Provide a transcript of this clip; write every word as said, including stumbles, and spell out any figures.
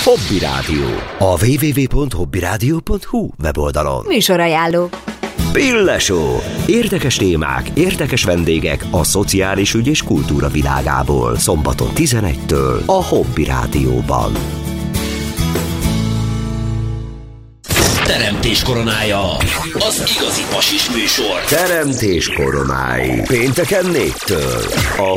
Hobby Rádió. A double-u double-u double-u pont hobby rádió pont hu weboldalon. Műsorajánló. Pille Show. Érdekes témák, érdekes vendégek a szociális ügy és kultúra világából. Szombaton tizenegytől a Hobby Rádióban. Teremtés koronája. Az igazi pasis műsor. Teremtés koronái. Pénteken négytől. A